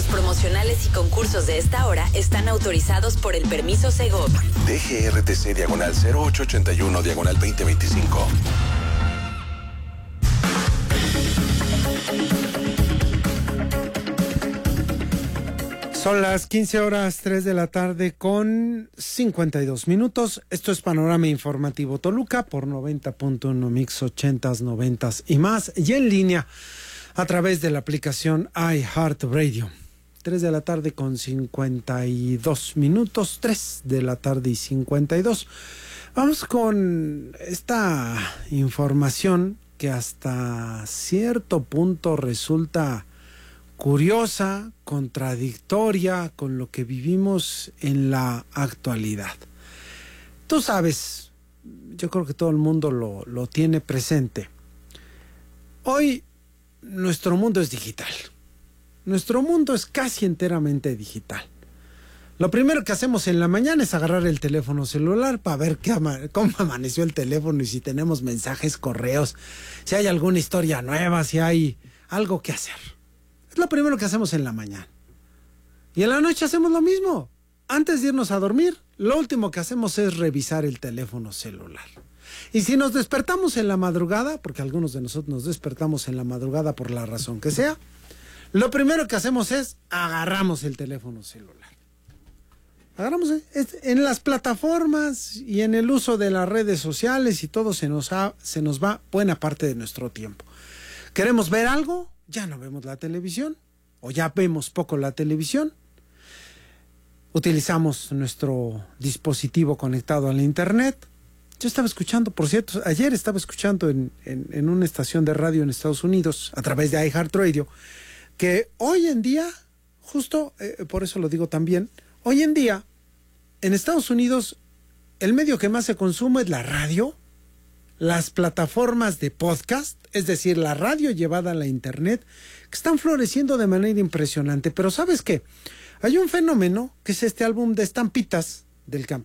promocionales y concursos de esta hora están autorizados por el permiso Segov. DGRTC /0881/2025. Son las 15:03 de la tarde con 52 minutos. Esto es Panorama Informativo Toluca por 90.1 Mix 80s, 90s y más. Y en línea a través de la aplicación iHeartRadio. 3 de la tarde con 52 minutos. 3 de la tarde y 52. Vamos con esta información que hasta cierto punto resulta curiosa, contradictoria con lo que vivimos en la actualidad. Tú sabes, yo creo que todo el mundo lo tiene presente. Hoy nuestro mundo es digital. Nuestro mundo es casi enteramente digital. Lo primero que hacemos en la mañana es agarrar el teléfono celular para ver cómo amaneció el teléfono y si tenemos mensajes, correos, si hay alguna historia nueva, si hay algo que hacer. Es lo primero que hacemos en la mañana. Y en la noche hacemos lo mismo. Antes de irnos a dormir, lo último que hacemos es revisar el teléfono celular. Y si nos despertamos en la madrugada, porque algunos de nosotros nos despertamos en la madrugada por la razón que sea, lo primero que hacemos es agarramos el teléfono celular. Agarramos en las plataformas y en el uso de las redes sociales y todo se nos va buena parte de nuestro tiempo. ¿Queremos ver algo? Ya no vemos la televisión o ya vemos poco la televisión. Utilizamos nuestro dispositivo conectado al internet. Yo estaba escuchando, por cierto, ayer estaba escuchando en una estación de radio en Estados Unidos a través de iHeartRadio que hoy en día, justo por eso lo digo también, hoy en día en Estados Unidos el medio que más se consume es la radio, las plataformas de podcast, es decir, la radio llevada a la internet, que están floreciendo de manera impresionante. Pero ¿sabes qué? Hay un fenómeno que es este álbum de estampitas del